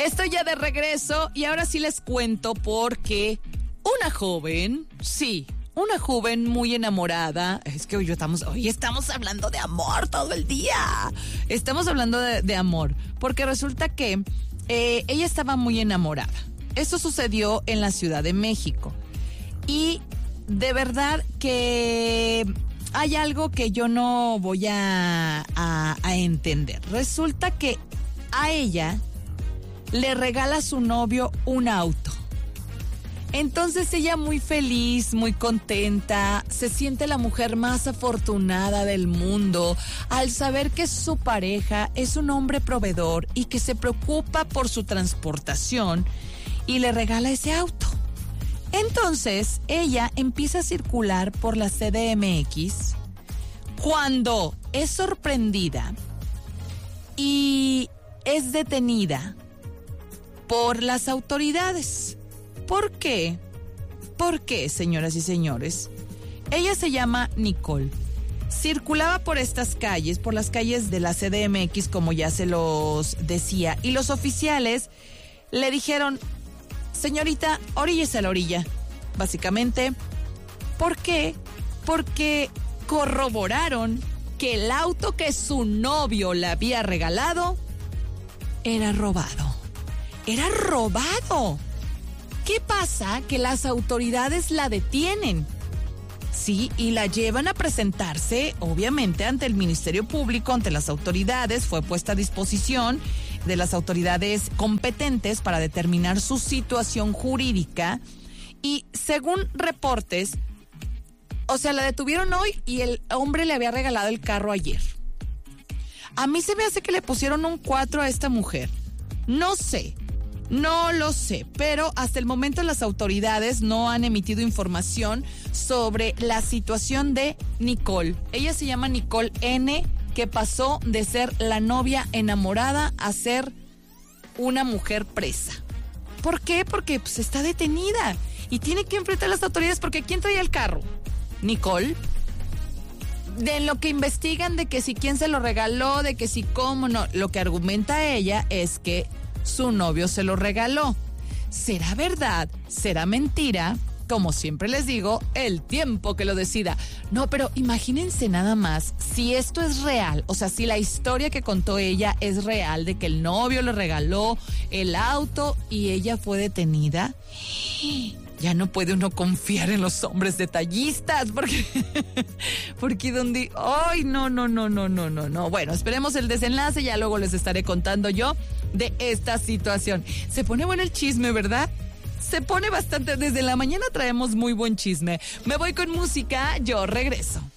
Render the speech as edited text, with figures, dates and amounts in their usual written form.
Estoy ya de regreso y ahora sí les cuento por qué una joven, una joven muy enamorada, es que hoy estamos hablando de amor todo el día, estamos hablando de amor, porque resulta que ella estaba muy enamorada. Esto sucedió en la Ciudad de México y de verdad que hay algo que yo no voy a entender. Resulta que a ella le regala a su novio un auto. Entonces ella muy feliz, muy contenta, se siente la mujer más afortunada del mundo al saber que su pareja es un hombre proveedor y que se preocupa por su transportación y le regala ese auto. Entonces ella empieza a circular por la CDMX cuando es sorprendida y es detenida por las autoridades. ¿Por qué? ¿Por qué, señoras y señores? Ella se llama Nicole. Circulaba por estas calles, por las calles de la CDMX, como ya se los decía, y los oficiales le dijeron: señorita, oríllese a la orilla, básicamente. ¿Por qué? Porque corroboraron que el auto que su novio le había regalado era robado. ¡Era robado! ¿Qué pasa? Que las autoridades la detienen. Sí, y la llevan a presentarse, obviamente, ante el Ministerio Público, ante las autoridades. Fue puesta a disposición de las autoridades competentes para determinar su situación jurídica. Y según reportes, la detuvieron hoy y el hombre le había regalado el carro ayer. A mí se me hace que le pusieron un 4 a esta mujer. No lo sé, pero hasta el momento las autoridades no han emitido información sobre la situación de Nicole. Ella se llama Nicole N., que pasó de ser la novia enamorada a ser una mujer presa. ¿Por qué? Porque está detenida y tiene que enfrentar a las autoridades, porque ¿quién traía el carro? Nicole. De lo que investigan, de que si quién se lo regaló, de que si cómo, no. Lo que argumenta ella es que su novio se lo regaló. ¿Será verdad? ¿Será mentira? Como siempre les digo, el tiempo que lo decida. No, pero imagínense nada más, si esto es real, si la historia que contó ella es real, de que el novio le regaló el auto y ella fue detenida. Ya no puede uno confiar en los hombres detallistas, porque donde... ¡Ay, no! Bueno, esperemos el desenlace, ya luego les estaré contando yo de esta situación. Se pone bueno el chisme, ¿verdad? Se pone bastante, desde la mañana traemos muy buen chisme. Me voy con música, yo regreso.